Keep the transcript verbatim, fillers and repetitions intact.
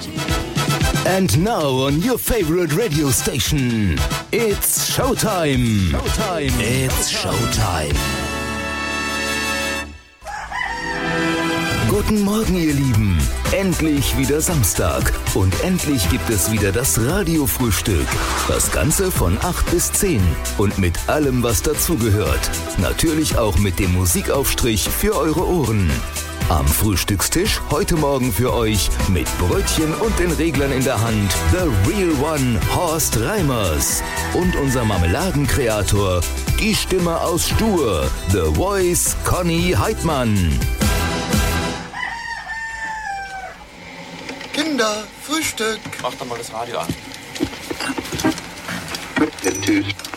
And now on your favorite radio station, it's Showtime. Showtime. It's Showtime. Guten Morgen, ihr Lieben. Endlich wieder Samstag. Und endlich gibt es wieder das Radiofrühstück. Das Ganze von acht bis zehn. Und mit allem, was dazugehört. Natürlich auch mit dem Musikaufstrich für eure Ohren. Am Frühstückstisch heute Morgen für euch mit Brötchen und den Reglern in der Hand The Real One Horst Reimers und unser Marmeladenkreator, die Stimme aus Stur, The Voice Conny Heidmann. Kinder, Frühstück. Mach doch mal das Radio an. Der Tschüss.